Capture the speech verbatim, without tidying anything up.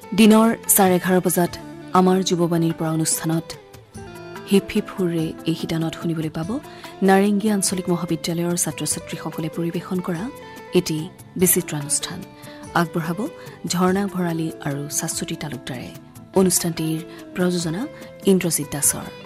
দিনৰ চাৰে এঘাৰ বজাত আমাৰ যুৱবাণীৰ পৰা অনুষ্ঠানত হিপ হিপ হুৰে এই শিতানত শুনিবলৈ পাব নাৰেংগী আঞ্চলিক মহাবিদ্যালয়ৰ ছাত্ৰ ছাত্ৰীসকলে পৰিৱেশন কৰা এটি বিচিত্ৰ অনুষ্ঠান আগবঢ়াব ঝৰ্ণা ভৰালী আৰু শাশ্বতী তালুকদাৰে অনুষ্ঠানটিৰ প্ৰযোজনা ইন্দ্ৰজিৎ দাসৰ